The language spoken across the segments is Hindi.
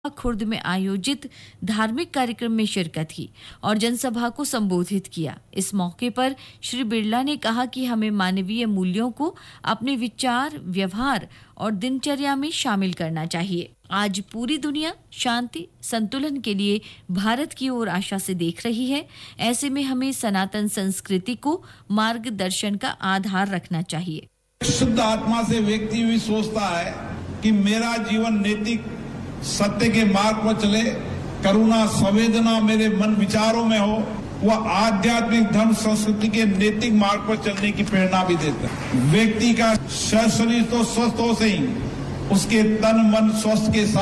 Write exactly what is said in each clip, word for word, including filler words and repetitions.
खुर्द में आयोजित धार्मिक कार्यक्रम में शिरकत की और जनसभा को संबोधित किया। इस मौके पर श्री बिरला ने कहा कि हमें मानवीय मूल्यों को अपने विचार, व्यवहार और दिनचर्या में शामिल करना चाहिए। आज पूरी दुनिया शांति, संतुलन के लिए भारत की ओर आशा से देख रही है। ऐसे में हमें सनातन संस्कृति को मार्गदर्शन का आधार रखना चाहिए। शुद्ध आत्मा से व्यक्ति भी सोचता है कि मेरा जीवन नैतिक सत्य के मार्ग पर चले, करुणा संवेदना मेरे मन विचारों में हो, वह आध्यात्मिक धर्म संस्कृति के नैतिक मार्ग पर चलने की प्रेरणा भी देता है। व्यक्ति का शरीर तो स्वस्थ हो से ही उसके तन मन स्वस्थ के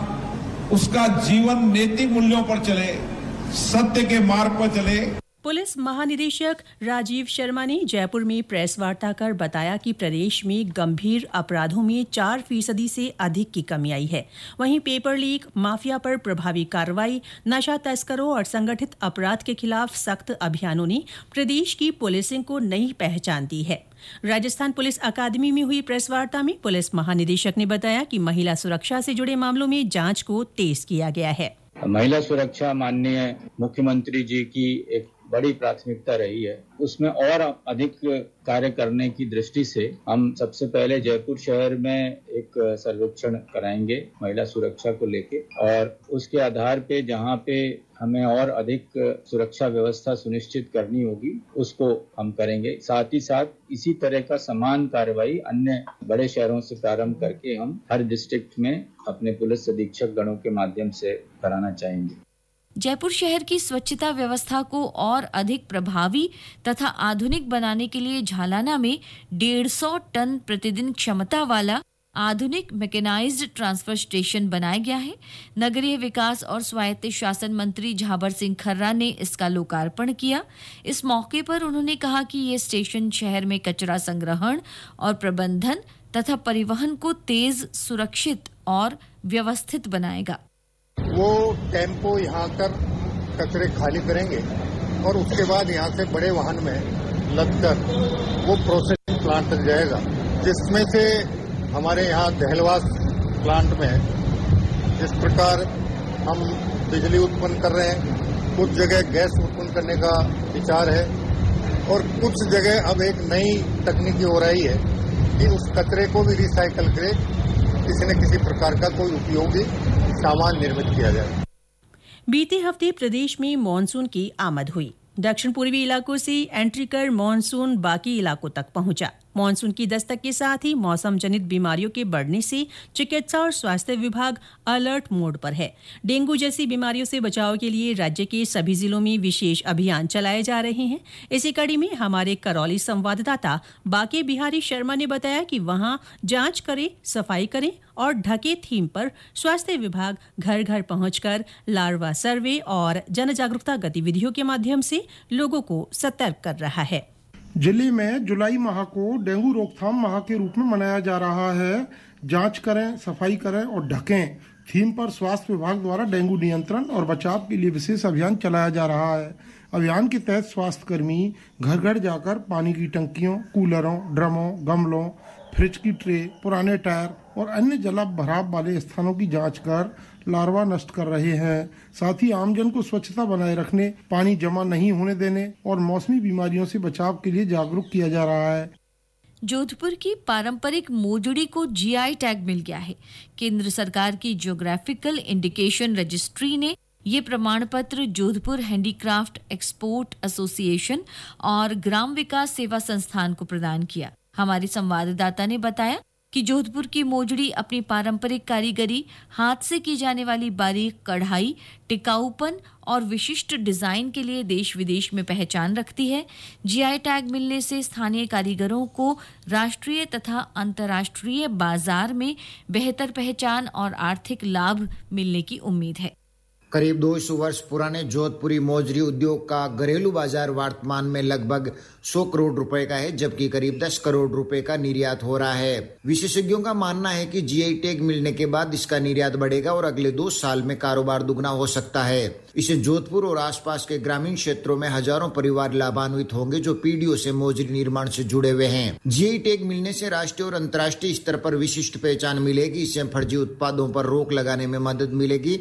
साथ उसका जीवन नैतिक मूल्यों पर चले, सत्य के मार्ग पर चले। पुलिस महानिदेशक राजीव शर्मा ने जयपुर में प्रेस वार्ता कर बताया कि प्रदेश में गंभीर अपराधों में चार फीसदी से अधिक की कमी आई है। वहीं पेपर लीक, माफिया पर प्रभावी कार्रवाई, नशा तस्करों और संगठित अपराध के खिलाफ सख्त अभियानों ने प्रदेश की पुलिसिंग को नई पहचान दी है। राजस्थान पुलिस अकादमी में हुई प्रेस वार्ता में पुलिस महानिदेशक ने बताया कि महिला सुरक्षा से जुड़े मामलों में जांच को तेज किया गया है। महिला सुरक्षा माननीय मुख्यमंत्री जी की एक बड़ी प्राथमिकता रही है। उसमें और अधिक कार्य करने की दृष्टि से हम सबसे पहले जयपुर शहर में एक सर्वेक्षण कराएंगे महिला सुरक्षा को लेके, और उसके आधार पे जहां पे हमें और अधिक सुरक्षा व्यवस्था सुनिश्चित करनी होगी उसको हम करेंगे। साथ ही साथ इसी तरह का समान कार्रवाई अन्य बड़े शहरों से प्रारंभ करके हम हर डिस्ट्रिक्ट में अपने पुलिस अधीक्षक गणों के माध्यम से कराना चाहेंगे। जयपुर शहर की स्वच्छता व्यवस्था को और अधिक प्रभावी तथा आधुनिक बनाने के लिए झालाना में डेढ़ सौ टन प्रतिदिन क्षमता वाला आधुनिक मैकेनाइज्ड ट्रांसफर स्टेशन बनाया गया है। नगरीय विकास और स्वायत्त शासन मंत्री झाबर सिंह खर्रा ने इसका लोकार्पण किया। इस मौके पर उन्होंने कहा कि ये स्टेशन शहर में कचरा संग्रहण और प्रबंधन तथा परिवहन को तेज, सुरक्षित और व्यवस्थित बनाएगा। वो टेम्पो यहाँ कर कचरे खाली करेंगे और उसके बाद यहाँ से बड़े वाहन में लगकर वो प्रोसेसिंग प्लांट तक जाएगा, जिसमें से हमारे यहाँ दहलवास प्लांट में जिस प्रकार हम बिजली उत्पन्न कर रहे हैं, कुछ जगह गैस उत्पन्न करने का विचार है और कुछ जगह अब एक नई तकनीकी हो रही है कि उस कचरे को भी रिसाइकल करे, किसी न किसी प्रकार का कोई उपयोगी सामान निर्मित किया जाए। बीते हफ्ते प्रदेश में मानसून की आमद हुई। दक्षिण पूर्वी इलाकों से एंट्री कर मानसून बाकी इलाकों तक पहुंचा। मानसून की दस्तक के साथ ही मौसम जनित बीमारियों के बढ़ने से चिकित्सा और स्वास्थ्य विभाग अलर्ट मोड पर है। डेंगू जैसी बीमारियों से बचाव के लिए राज्य के सभी जिलों में विशेष अभियान चलाए जा रहे हैं। इसी कड़ी में हमारे करौली संवाददाता बाके बिहारी शर्मा ने बताया कि वहां जांच करें, सफाई करें और ढके थीम पर स्वास्थ्य विभाग घर घर पहुंचकर लार्वा सर्वे और जन जागरूकता गतिविधियों के माध्यम से लोगों को सतर्क कर रहा है। जिले में जुलाई माह को डेंगू रोकथाम माह के रूप में मनाया जा रहा है। जांच करें, सफाई करें और ढकें थीम पर स्वास्थ्य विभाग द्वारा डेंगू नियंत्रण और बचाव के लिए विशेष अभियान चलाया जा रहा है। अभियान के तहत स्वास्थ्य कर्मी घर घर जाकर पानी की टंकियों, कूलरों, ड्रमों, गमलों, फ्रिज की ट्रे, पुराने टायर और अन्य जलाभराव वाले स्थानों की जांच कर लार्वा नष्ट कर रहे हैं। साथ ही आमजन को स्वच्छता बनाए रखने, पानी जमा नहीं होने देने और मौसमी बीमारियों से बचाव के लिए जागरूक किया जा रहा है। जोधपुर की पारंपरिक मोजड़ी को जीआई टैग मिल गया है। केंद्र सरकार की ज्योग्राफिकल इंडिकेशन रजिस्ट्री ने ये प्रमाण पत्र जोधपुर हैंडीक्राफ्ट एक्सपोर्ट एसोसिएशन और ग्राम विकास सेवा संस्थान को प्रदान किया। हमारे संवाददाता ने बताया कि जोधपुर की मोजड़ी अपनी पारंपरिक कारीगरी, हाथ से की जाने वाली बारीक कढ़ाई, टिकाऊपन और विशिष्ट डिजाइन के लिए देश विदेश में पहचान रखती है। जीआई टैग मिलने से स्थानीय कारीगरों को राष्ट्रीय तथा अंतर्राष्ट्रीय बाजार में बेहतर पहचान और आर्थिक लाभ मिलने की उम्मीद है। करीब दो सौ वर्ष पुराने जोधपुरी मोजरी उद्योग का घरेलू बाजार वर्तमान में लगभग सौ करोड़ रुपए का है, जबकि करीब दस करोड़ रुपए का निर्यात हो रहा है। विशेषज्ञों का मानना है कि जीआई टैग मिलने के बाद इसका निर्यात बढ़ेगा और अगले दो साल में कारोबार दुगना हो सकता है। इससे जोधपुर और आसपास के ग्रामीण क्षेत्रों में हजारों परिवार लाभान्वित होंगे जो पीढ़ियों से मोजरी निर्माण से जुड़े हुए हैं। जीआई टैग मिलने से राष्ट्रीय और अंतर्राष्ट्रीय स्तर पर विशिष्ट पहचान मिलेगी। इससे फर्जी उत्पादों पर रोक लगाने में मदद मिलेगी